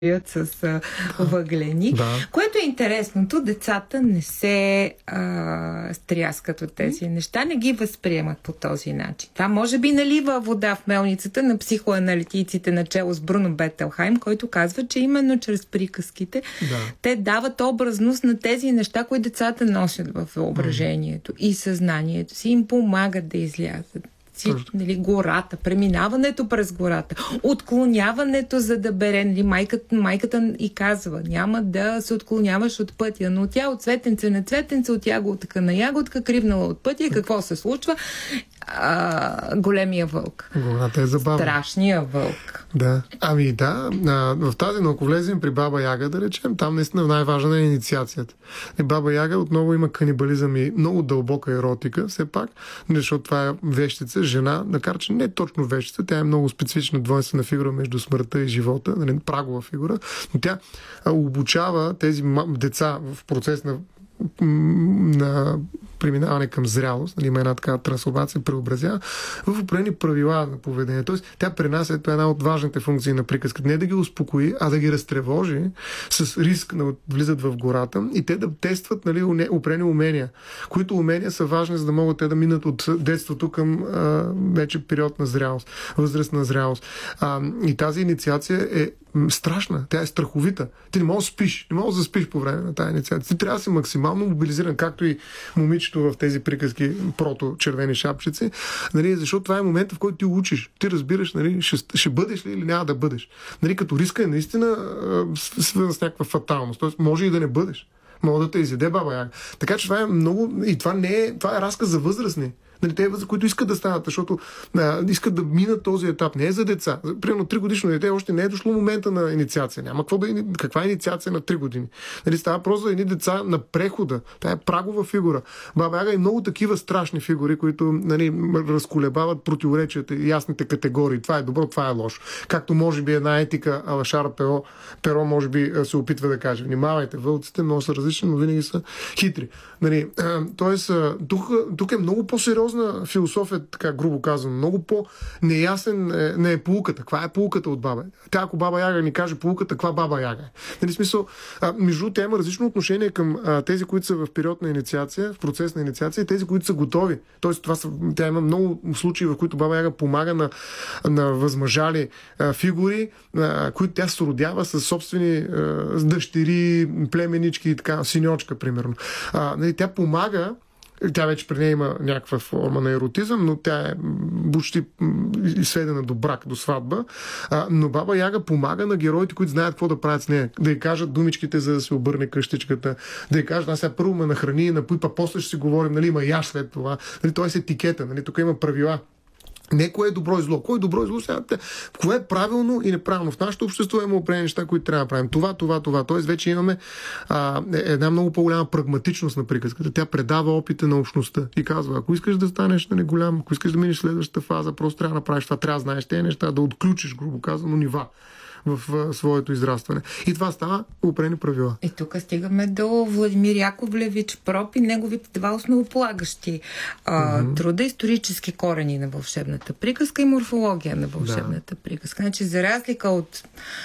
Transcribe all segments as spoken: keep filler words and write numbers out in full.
с а, въглени. Да. Което е интересното, децата не се а, стряскат от тези неща, не ги възприемат по този начин. Това може би налива вода в мелницата на психоаналитиците начело с Бруно Бетелхайм, който казва, че именно чрез приказките да. те дават образност на тези неща, които децата носят в въображението mm. и съзнанието си, им помагат да излязат. Нали, гората, преминаването през гората, отклоняването, за да бере. Нали, майката, майката и казва, няма да се отклоняваш от пътя, но тя от цветенце на цветенце, от ягодка на ягодка, кривнала от пътя. Какво се случва? А, големия вълк. Гората е забавна. Страшния вълк. Да. Ами да, а, в тази, но ако влезем при Баба Яга, да речем, там наистина най-важна е инициацията. И Баба Яга отново има канибализъм и много дълбока еротика, все пак, защото това е вещица, жена, макар че не е точно вещица, тя е много специфична двойствена фигура между смъртта и живота, нали, прагова фигура, но тя а, обучава тези деца в процес на на преминаване към зрялост, нали, има една такава трансформация, преобразява в определени правила на поведение. Тоест, тя пренася ето една от важните функции на приказката. Не да ги успокои, а да ги разтревожи с риск да влизат в гората и те да тестват, нали, определени умения, които умения са важни, за да могат те да минат от детството към а, вече период на зрялост, възраст на зрялост. А, и тази инициация е страшна, тя е страховита. Ти не можеш да спиш, не можеш да спиш по време на тази инициация. Ти трябва да си максимално мобилизиран, както и момичето в тези приказки прото-червени шапчици, нали, защото това е момента, в който ти учиш. Ти разбираш, нали, ще, ще бъдеш ли или няма да бъдеш. Нали, като риска е наистина свързан с някаква фаталност. Тоест, може и да не бъдеш. Може да те изяде Баба Яга. Така че това е много... И това не е... Това е разказ за възрастни. Нали, те, които искат да станат, защото а, искат да минат този етап. Не е за деца. Примерно три годишно дете още не е дошло момента на инициация. Няма какво да, каква е инициация на три години. Нали, става просто за едни деца на прехода. Това е прагова фигура. Баба Яга и много такива страшни фигури, които, нали, разколебават противоречията и ясните категории. Това е добро, това е лошо. Както може би една етика ала Шарл Перо, Перо може би се опитва да каже. Внимавайте, вълците много са различни, но винаги са хитри. Нали, тоест, тук, тук е много по-сериозно на философия, така грубо казвам, много по-неясен е, не е поуката. Каква е поуката от Баба? Тя, ако Баба Яга ни каже поуката, каква Баба Яга е? Нали, смисъл, а, между тя има различно отношение към а, тези, които са в период на инициация, в процес на инициация и тези, които са готови. Тоест, това са, тя има много случаи, в които Баба Яга помага на, на възмъжали а, фигури, а, които тя се родява с собствени а, дъщери, племенички и така, синьочка, примерно. А, нали, тя помага. Тя вече при нея има някаква форма на еротизъм, но тя е почти сведена до брак, до сватба. А, но Баба Яга помага на героите, които знаят какво да правят с нея. Да й кажат думичките, за да се обърне къщичката. Да й кажат, аз сега първо ме нахрани и напой, па после ще си говорим, нали, има яш след това. Нали, това е етикета, нали, тук има правила. Не кое е добро и зло. Кое е добро и зло сега? Кое е правилно и неправилно? В нашето общество има определени неща, които трябва да правим. Това, това, това. Тоест вече имаме а, една много по-голяма прагматичност на приказката. Тя предава опита на общността и казва, ако искаш да станеш, нали, голям, ако искаш да минеш следващата фаза, просто трябва да направиш това, трябва да знаеш тези неща, да отключиш, грубо казано, нива в а, своето израстване. И това става определени правила. И тук стигаме до Владимир Яковлевич Проп и неговите два основополагащи а, mm-hmm. труда, исторически корени на вълшебната приказка и морфология на вълшебната да. приказка. Значи, за разлика от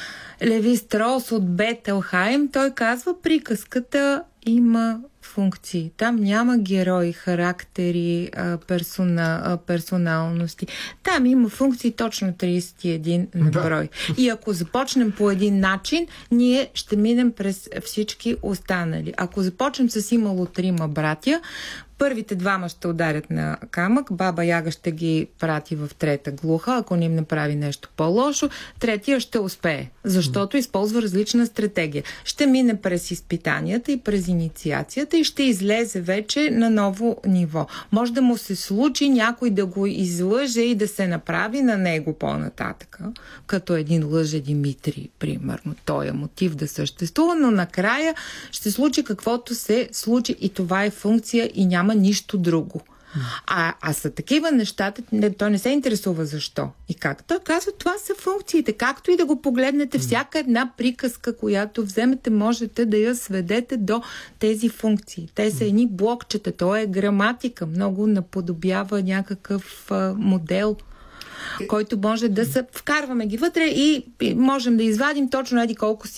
Леви Строс, от Бетелхайм, той казва, приказката има функции. Там няма герои, характери, персона, персоналности. Там има функции точно трийсет и един на брой. Да. И ако започнем по един начин, ние ще минем през всички останали. Ако започнем с имало трима братя, първите двама ще ударят на камък, Баба Яга ще ги прати в трета глуха, ако не им направи нещо по-лошо, третия ще успее, защото използва различна стратегия. Ще мине през изпитанията и през инициацията и ще излезе вече на ново ниво. Може да му се случи някой да го излъже и да се направи на него по-нататък, като един лъже Димитрий, примерно. Той е мотив да съществува, но накрая ще случи каквото се случи и това е функция и няма нищо друго. А, а са такива нещата, не, той не се интересува защо и как. Той казва, това са функциите. Както и да го погледнете, всяка една приказка, която вземете, можете да я сведете до тези функции. Те са едни блокчета, то е граматика, много наподобява някакъв а, модел. който може да се вкарваме ги вътре и можем да извадим точно еди колко си